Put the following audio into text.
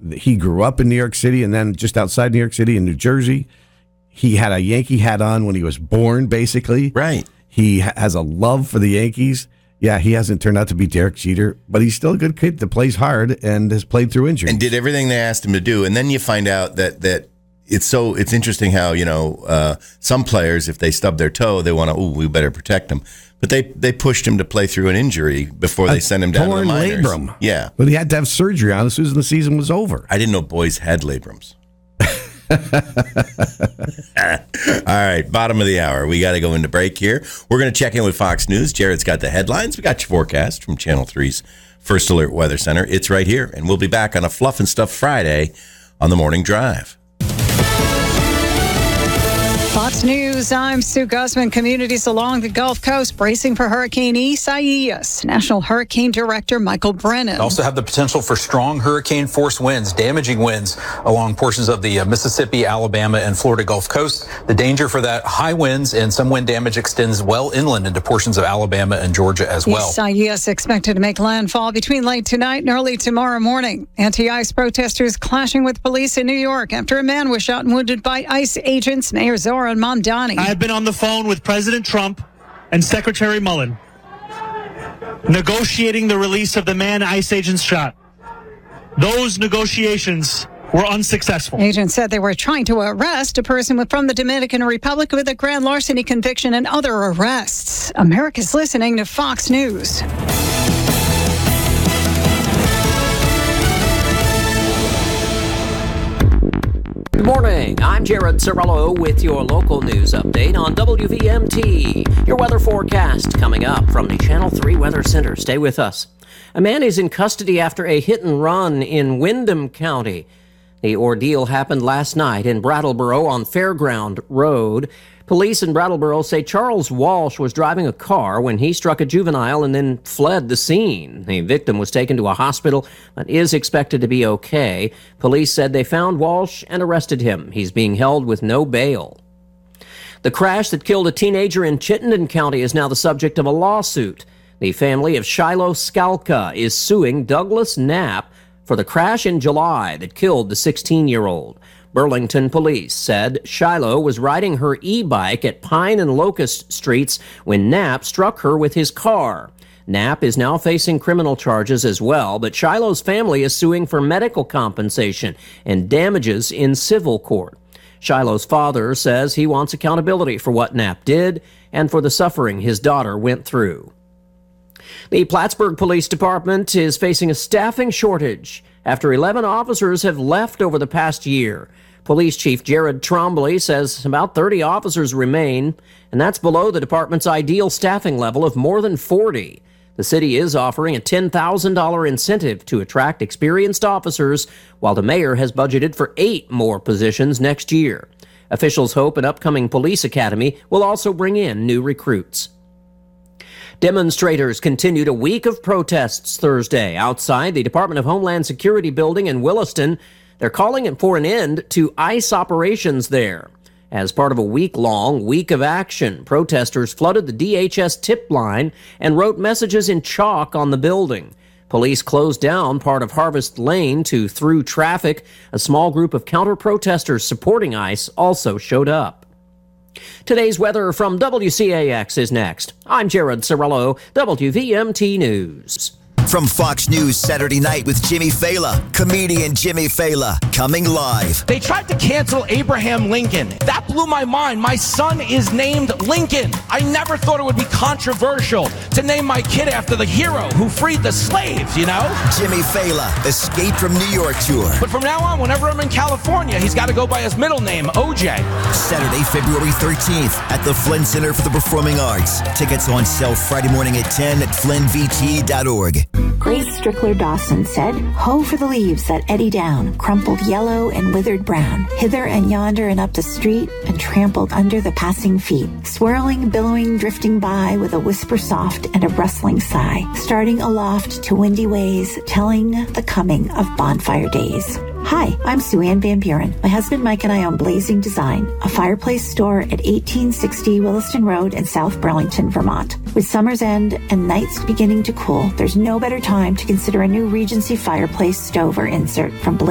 he grew up in New York City and then just outside New York City in New Jersey. He had a Yankee hat on when he was born, basically. Right. He has a love for the Yankees. Yeah, he hasn't turned out to be Derek Jeter, but he's still a good kid that plays hard and has played through injuries. And did everything they asked him to do. And then you find out that it's interesting how, some players, if they stub their toe, they want to, we better protect them. But they pushed him to play through an injury before they sent him down to the minors. Labrum. Yeah. But he had to have surgery on as soon as the season was over. I didn't know boys had labrums. All right, bottom of the hour. We got to go into break here. We're going to check in with Fox News. Jared's got the headlines. We got your forecast from Channel 3's First Alert Weather Center. It's right here, and we'll be back on a Fluff and Stuff Friday on the Morning Drive. Fox News, I'm Sue Guzman. Communities along the Gulf Coast bracing for Hurricane Isaias. National Hurricane Director Michael Brennan. Also have the potential for strong hurricane force winds, damaging winds along portions of the Mississippi, Alabama, and Florida Gulf Coast. The danger for that high winds and some wind damage extends well inland into portions of Alabama and Georgia as well. Isaias expected to make landfall between late tonight and early tomorrow morning. Anti-ICE protesters clashing with police in New York after a man was shot and wounded by ICE agents. Mayor Zoran Mamdani. I have been on the phone with President Trump and Secretary Mullen, negotiating the release of the man ICE agents shot. Those negotiations were unsuccessful. Agents said they were trying to arrest a person from the Dominican Republic with a grand larceny conviction and other arrests. America's listening to Fox News. Good morning. I'm Jared Cirillo with your local news update on WVMT. Your weather forecast coming up from the Channel 3 Weather Center. Stay with us. A man is in custody after a hit and run in Windham County. The ordeal happened last night in Brattleboro on Fairground Road. Police in Brattleboro say Charles Walsh was driving a car when he struck a juvenile and then fled the scene. The victim was taken to a hospital but is expected to be okay. Police said they found Walsh and arrested him. He's being held with no bail. The crash that killed a teenager in Chittenden County is now the subject of a lawsuit. The family of Shiloh Skalka is suing Douglas Knapp for the crash in July that killed the 16-year-old. Burlington police said Shiloh was riding her e-bike at Pine and Locust Streets when Knapp struck her with his car. Knapp is now facing criminal charges as well, but Shiloh's family is suing for medical compensation and damages in civil court. Shiloh's father says he wants accountability for what Knapp did and for the suffering his daughter went through. The Plattsburgh Police Department is facing a staffing shortage after 11 officers have left over the past year. Police Chief Jared Trombley says about 30 officers remain, and that's below the department's ideal staffing level of more than 40. The city is offering a $10,000 incentive to attract experienced officers, while the mayor has budgeted for 8 more positions next year. Officials hope an upcoming police academy will also bring in new recruits. Demonstrators continued a week of protests Thursday outside the Department of Homeland Security building in Williston. They're calling for an end to ICE operations there. As part of a week-long week of action, protesters flooded the DHS tip line and wrote messages in chalk on the building. Police closed down part of Harvest Lane to through traffic. A small group of counter-protesters supporting ICE also showed up. Today's weather from WCAX is next. I'm Jared Cirillo, WVMT News. From Fox News Saturday Night with Jimmy Fallon, comedian Jimmy Fallon, coming live. They tried to cancel Abraham Lincoln. That blew my mind. My son is named Lincoln. I never thought it would be controversial to name my kid after the hero who freed the slaves, you know? Jimmy Fallon, Escape from New York tour. But from now on, whenever I'm in California, he's got to go by his middle name, OJ. Saturday, February 13th at the Flynn Center for the Performing Arts. Tickets on sale Friday morning at 10 at flynnvt.org. Grace Strickler Dawson said, "Ho for the leaves that eddy down, crumpled yellow and withered brown, hither and yonder and up the street, and trampled under the passing feet, swirling, billowing, drifting by with a whisper soft and a rustling sigh, starting aloft to windy ways, telling the coming of bonfire days." Hi, I'm Sue Ann Van Buren. My husband Mike and I own Blazing Design, a fireplace store at 1860 Williston Road in South Burlington, Vermont. With summer's end and nights beginning to cool, there's no better time to consider a new Regency fireplace stove or insert from